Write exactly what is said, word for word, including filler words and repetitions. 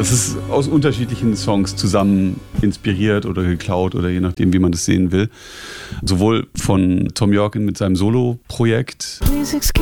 Das ist aus unterschiedlichen Songs zusammen inspiriert oder geklaut oder je nachdem, wie man das sehen will. Sowohl von Thom Yorke mit seinem Solo-Projekt